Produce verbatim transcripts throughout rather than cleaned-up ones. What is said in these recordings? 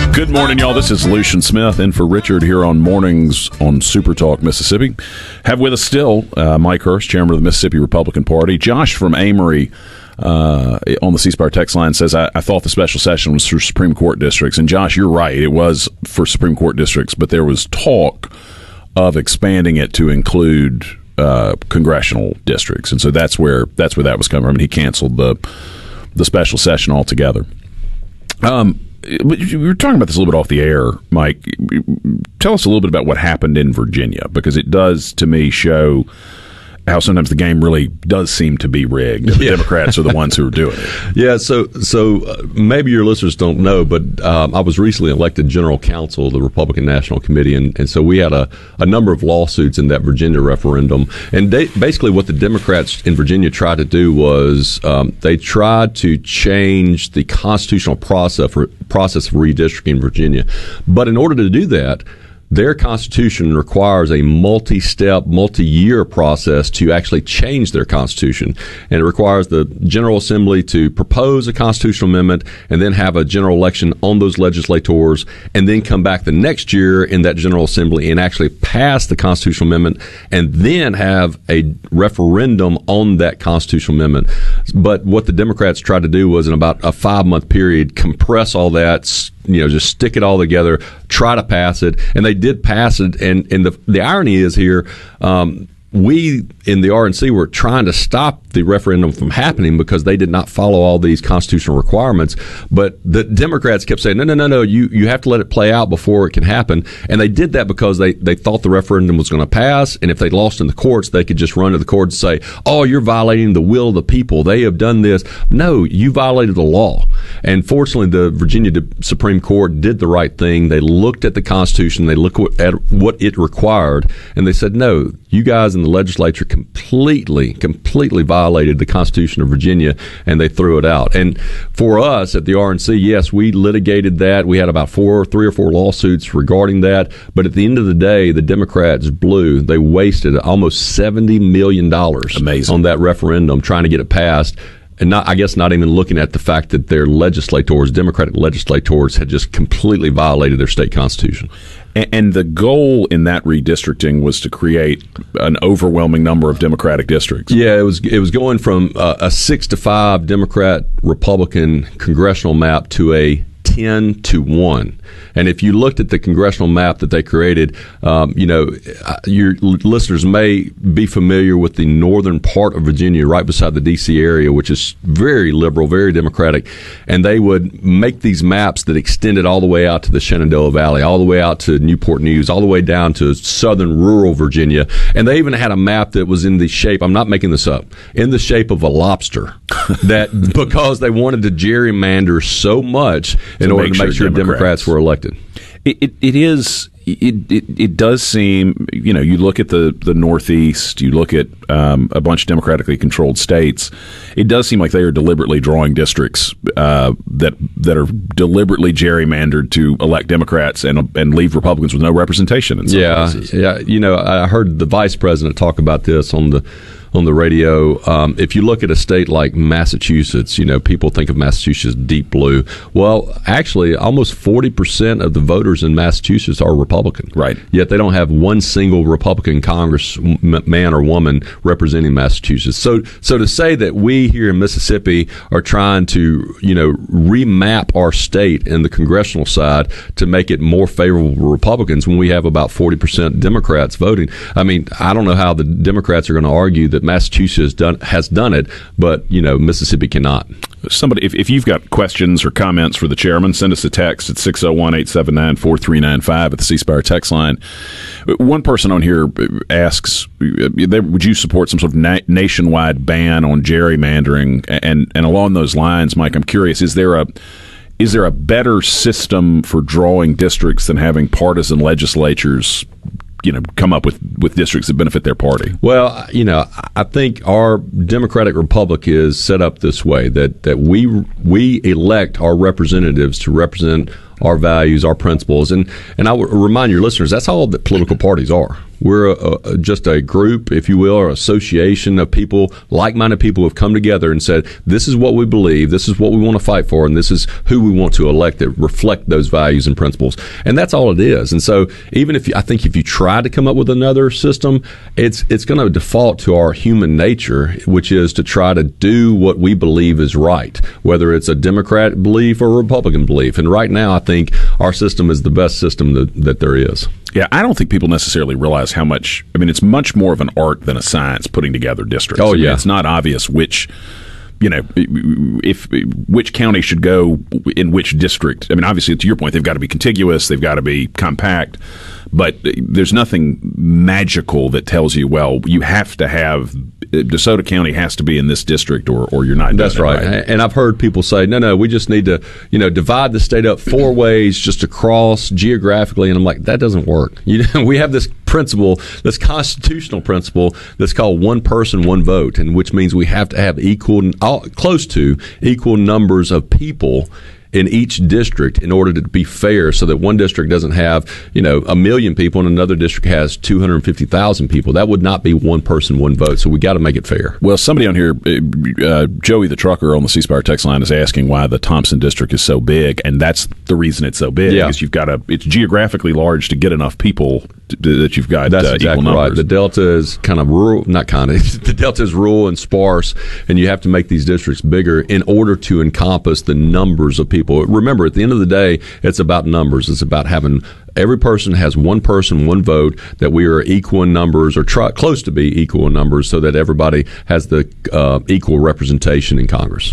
Good morning, y'all. This is Lucian Smith in for Richard here on Mornings on Super Talk Mississippi. Have with us still uh, Mike Hurst, chairman of the Mississippi Republican Party. Josh from Amory uh, on the C Spire text line says, I, I thought the special session was for Supreme Court districts. And Josh, you're right. It was for Supreme Court districts, but there was talk of expanding it to include uh, congressional districts. And so that's where that's where that was coming from. And he canceled the, the special session altogether. Um We were talking about this a little bit off the air, Mike. Tell us a little bit about what happened in Virginia, because it does, to me, show how sometimes the game really does seem to be rigged. The yeah. Democrats are the ones who are doing it. Yeah, so so uh, maybe your listeners don't know, but um, I was recently elected general counsel of the Republican National Committee, and, and so we had a, a number of lawsuits in that Virginia referendum. And they, basically what the Democrats in Virginia tried to do was um, they tried to change the constitutional process for, process of redistricting in Virginia. But in order to do that, their constitution requires a multi-step, multi-year process to actually change their constitution. And it requires the General Assembly to propose a constitutional amendment and then have a general election on those legislators and then come back the next year in that General Assembly and actually pass the constitutional amendment and then have a referendum on that constitutional amendment. But what the Democrats tried to do was, in about a five-month period, compress all that, you know, just stick it all together, try to pass it, and they did pass it. And, and the the irony is here, um, we in the R N C were trying to stop the referendum from happening because they did not follow all these constitutional requirements. But the Democrats kept saying, no, no, no, no, you, you have to let it play out before it can happen. And they did that because they, they thought the referendum was going to pass. And if they lost in the courts, they could just run to the courts and say, oh, you're violating the will of the people. They have done this. No, you violated the law. And fortunately, the Virginia Supreme Court did the right thing. They looked at the Constitution. They looked at what it required. And they said, no, you guys in the legislature completely, completely violated the Constitution of Virginia, and they threw it out. And for us at the R N C, yes, we litigated that. We had about four, three or four lawsuits regarding that. But at the end of the day, the Democrats blew. They wasted almost seventy million dollars Amazing. On that referendum trying to get it passed. And not, I guess not even looking at the fact that their legislators, Democratic legislators, had just completely violated their state constitution. And the goal in that redistricting was to create an overwhelming number of Democratic districts. Yeah, it was it was going from uh, a six to five Democrat Republican congressional map to a ten to one. And if you looked at the congressional map that they created, um, you know, your listeners may be familiar with the northern part of Virginia, right beside the D C area, which is very liberal, very Democratic. And they would make these maps that extended all the way out to the Shenandoah Valley, all the way out to Newport News, all the way down to southern rural Virginia. And they even had a map that was in the shape, I'm not making this up, in the shape of a lobster, that because they wanted to gerrymander so much in order to make sure Democrats were elected. It, it, it is. It, it it does seem. You know, you look at the, the Northeast. You look at um, a bunch of democratically controlled states. It does seem like they are deliberately drawing districts uh, that that are deliberately gerrymandered to elect Democrats and and leave Republicans with no representation. In some yeah, places. yeah. You know, I heard the vice president talk about this on the. on the radio. Um, if you look at a state like Massachusetts, you know, people think of Massachusetts deep blue. Well, actually, almost forty percent of the voters in Massachusetts are Republican. Right. Yet they don't have one single Republican congressman or woman representing Massachusetts. So, so to say that we here in Mississippi are trying to, you know, remap our state in the congressional side to make it more favorable to Republicans when we have about forty percent Democrats voting. I mean, I don't know how the Democrats are going to argue that Massachusetts done, has done it, but, you know, Mississippi cannot. Somebody, if, if you've got questions or comments for the chairman, send us a text at six oh one, eight seven nine, four three nine five at the C Spire text line. One person on here asks, would you support some sort of na- nationwide ban on gerrymandering? And, and along those lines, Mike, I'm curious, is there a Is there a better system for drawing districts than having partisan legislatures, you know, come up with, with districts that benefit their party? Well, you know, I think our democratic republic is set up this way, that, that we we elect our representatives to represent our values, our principles. And, and I would remind your listeners, that's all that political parties are. We're a, a, just a group, if you will, or association of people, like-minded people who have come together and said, this is what we believe, this is what we want to fight for, and this is who we want to elect that reflect those values and principles. And that's all it is. And so even if you, I think if you try to come up with another system, it's it's going to default to our human nature, which is to try to do what we believe is right, whether it's a Democrat belief or a Republican belief. And right now, I think our system is the best system that, that there is. Yeah, I don't think people necessarily realize how much. I mean, it's much more of an art than a science putting together districts. Oh, I mean, yeah. It's not obvious which, you know, if which county should go in which district. I mean, obviously, to your point, they've got to be contiguous, they've got to be compact, but there's nothing magical that tells you, well, you have to have DeSoto County has to be in this district, or, or you're not. That's right. right. And I've heard people say, no, no, we just need to, you know, divide the state up four ways just across geographically. And I'm like, that doesn't work. You know, we have this principle, this constitutional principle that's called one person, one vote, and which means we have to have equal, close to equal numbers of people in each district in order to be fair, so that one district doesn't have, you know, a million people and another district has two hundred fifty thousand people. That would not be one person, one vote. So we got to make it fair. Well, somebody on here, uh, Joey the trucker on the C Spire text line, is asking why the Thompson district is so big, and that's the reason it's so big. Yeah. Is you've got to, it's geographically large to get enough people to, that you've got that's uh, exactly equal numbers. Right. The Delta is kind of rural, not kind of. The Delta is rural and sparse, and you have to make these districts bigger in order to encompass the numbers of people. Remember, at the end of the day, it's about numbers. It's about having every person has one person, one vote, that we are equal in numbers, or try, close to be equal in numbers, so that everybody has the uh, equal representation in Congress.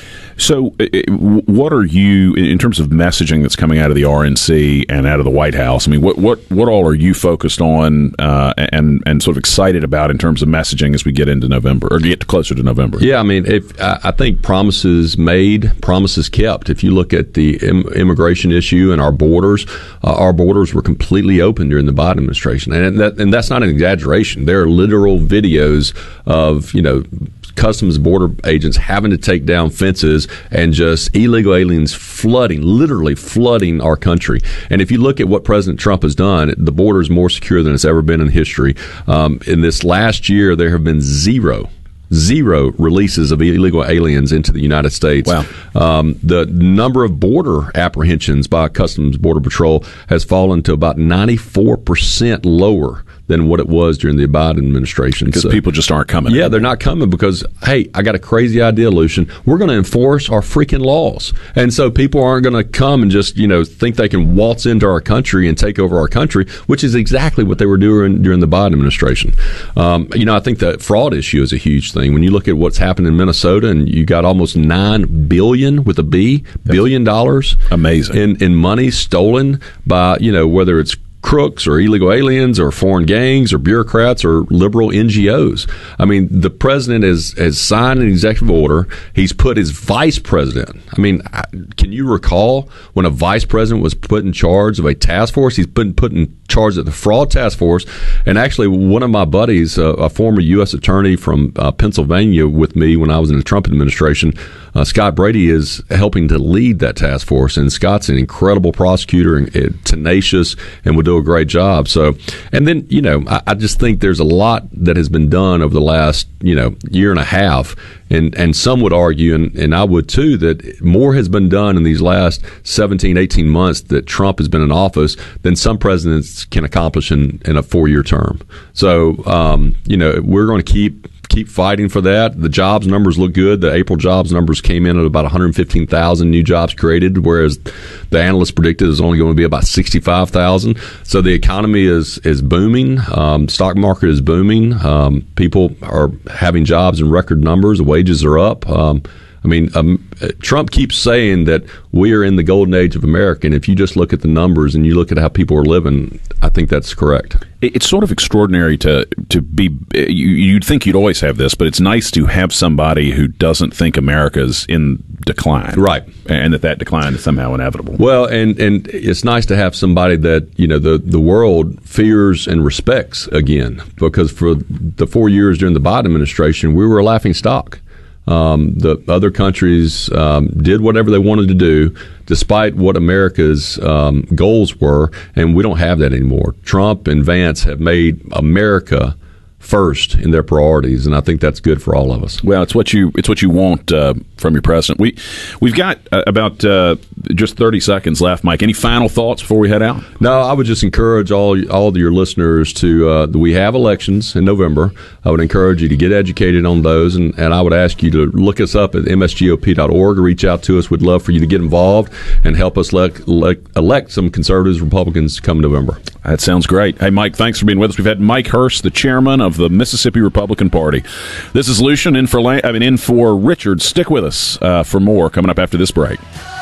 So what are you, in terms of messaging that's coming out of the R N C and out of the White House, I mean, what what, what all are you focused on uh, and, and sort of excited about in terms of messaging as we get into November, or get closer to November? Yeah, I mean, if I think promises made, promises kept. If you look at the im- immigration issue and our borders, uh, our borders were completely open during the Biden administration. And, that, and that's not an exaggeration. There are literal videos of, you know, Customs border agents having to take down fences and just illegal aliens flooding, literally flooding our country. And if you look at what President Trump has done, the border is more secure than it's ever been in history. Um, in this last year, there have been zero Zero releases of illegal aliens into the United States. Wow. Um, the number of border apprehensions by Customs Border Patrol has fallen to about ninety-four percent lower than what it was during the Biden administration. Because so, people just aren't coming. Yeah, they're not coming because, hey, I got a crazy idea, Lucian. We're going to enforce our freaking laws. And so people aren't going to come and just, you know, think they can waltz into our country and take over our country, which is exactly what they were doing during the Biden administration. Um, you know, I think the fraud issue is a huge thing. When you look at what's happened in Minnesota, and you got almost nine billion with a B, billion dollars. Amazing. In, in money stolen by, you know, whether it's crooks or illegal aliens or foreign gangs or bureaucrats or liberal N G Os. I mean, the president has, has signed an executive order. He's put his vice president. I mean, can you recall when a vice president was put in charge of a task force? He's been put in charge of the fraud task force. And actually, one of my buddies, uh, a former U S attorney from uh, Pennsylvania with me when I was in the Trump administration, uh, Scott Brady, is helping to lead that task force. And Scott's an incredible prosecutor and, and tenacious and would do a great job. So, and then, you know, I, I just think there's a lot that has been done over the last, you know, year and a half. And, and some would argue, and, and I would too, that more has been done in these last seventeen, eighteen months that Trump has been in office than some presidents can accomplish in, in a four-year term. So, um, you know, we're going to keep keep fighting for that. The jobs numbers look good. The April jobs numbers came in at about one hundred fifteen thousand new jobs created, whereas the analysts predicted it was only going to be about sixty-five thousand. So the economy is is booming. Um, stock market is booming. Um, people are having jobs in record numbers. The wages are up. Um, I mean, um, Trump keeps saying that we are in the golden age of America, and if you just look at the numbers and you look at how people are living, I think that's correct. It's sort of extraordinary to to be. You'd think you'd always have this, but it's nice to have somebody who doesn't think America's in decline, right? And that that decline is somehow inevitable. Well, and and it's nice to have somebody that, you know, the the world fears and respects again, because for the four years during the Biden administration, we were a laughing stock. Um, the other countries um, did whatever they wanted to do, despite what America's um, goals were, and we don't have that anymore. Trump and Vance have made America first in their priorities, and I think that's good for all of us. Well, it's what you it's what you want uh, from your president. We we've got uh, about uh, just thirty seconds left, Mike. Any final thoughts before we head out? No, I would just encourage all all of your listeners to. Uh, we have elections in November. I would encourage you to get educated on those, and, and I would ask you to look us up at m s g o p dot org or reach out to us. We'd love for you to get involved and help us elect, elect, elect some conservatives, Republicans come November. That sounds great. Hey, Mike, thanks for being with us. We've had Mike Hurst, the chairman of the Mississippi Republican Party. This is Lucian in for I mean in for Richard. Stick with us uh, for more coming up after this break.